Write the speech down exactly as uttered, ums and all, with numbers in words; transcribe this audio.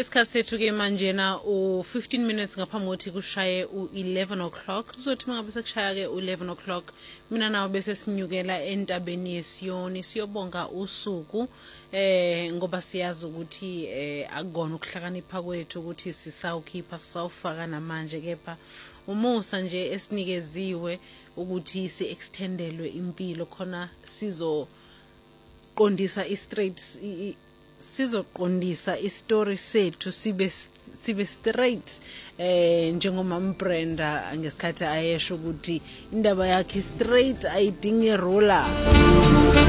isikhathi sethu ke manje na u fifteen minutes ngaphambi kokuthi kushaye u eleven o'clock. Kuzothi mangabe sekushaya ke u eleven o'clock mina nawe bese sinyukela entabeni yesiyoni siyobonga usuku eh ngoba siyazi ukuthi eh akugona ukuhlakanipha kwethu ukuthi sisawukhipha sisawufaka namanje kepha umusa nje esinikeziwe ukuthi si extendelwe impilo khona sizo qondisa i straight sizoqondisa istory sethu sibe sibe straight eh njengoma Brenda ngesikhathi ayesho ukuthi indaba yakhe straight ayidinge ruler.